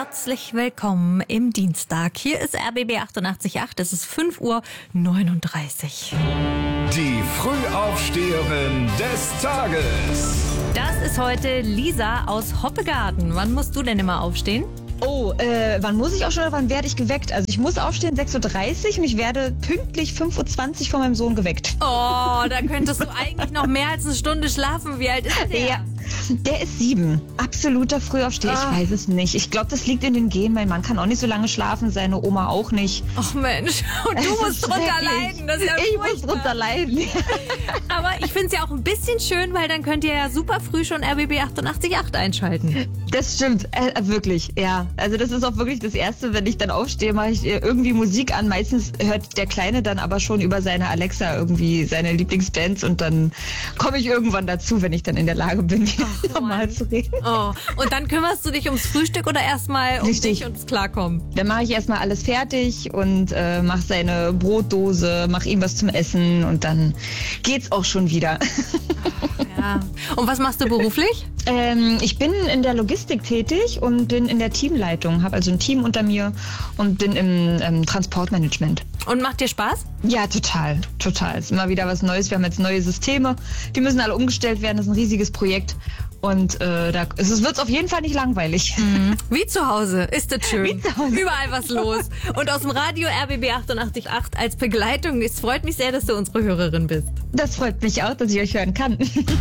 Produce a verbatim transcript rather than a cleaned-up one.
Herzlich willkommen im Dienstag. Hier ist R B B achtundachtzig Komma acht. Es ist fünf Uhr neununddreißig. Die Frühaufsteherin des Tages. Das ist heute Lisa aus Hoppegarten. Wann musst du denn immer aufstehen? Oh, äh, wann muss ich auch schon oder wann werde ich geweckt? Also ich muss aufstehen sechs Uhr dreißig und ich werde pünktlich fünf Uhr zwanzig von meinem Sohn geweckt. Oh, da könntest du eigentlich noch mehr als eine Stunde schlafen. Wie alt ist der? Ja, der ist sieben. Absoluter Frühaufsteher. Ah. Ich weiß es nicht. Ich glaube, das liegt in den Genen. Mein Mann kann auch nicht so lange schlafen, seine Oma auch nicht. Ach Mensch, und du Es musst ist drunter schrecklich. leiden. Das ist ja Ich muss furchtbar. drunter leiden. Aber ich finde es ja auch ein bisschen schön, weil dann könnt ihr ja super früh schon R B B achtundachtzig Komma acht einschalten. Das stimmt, äh, wirklich, ja. Also das ist auch wirklich das Erste, wenn ich dann aufstehe, mache ich irgendwie Musik an. Meistens hört der Kleine dann aber schon über seine Alexa irgendwie seine Lieblingsbands und dann komme ich irgendwann dazu, wenn ich dann in der Lage bin, wieder normal zu reden. Oh, und dann kümmerst du dich ums Frühstück oder erstmal um Richtig. dich und das Klarkommen? Dann mache ich erstmal alles fertig und äh, mache seine Brotdose, mache ihm was zum Essen und dann geht's auch schon wieder. Ja. Und was machst du beruflich? Ähm, ich bin in der Logistik tätig und bin in der Teamleitung, habe also ein Team unter mir und bin im ähm, Transportmanagement. Und macht dir Spaß? Ja, total, total. Es ist immer wieder was Neues. Wir haben jetzt neue Systeme, die müssen alle umgestellt werden. Das ist ein riesiges Projekt und äh, da es wird auf jeden Fall nicht langweilig. Mhm. Wie zu Hause, ist das schön. Wie zu Hause. Überall was los. Und aus dem Radio R B B achtundachtzig Komma acht als Begleitung. Es freut mich sehr, dass du unsere Hörerin bist. Das freut mich auch, dass ich euch hören kann.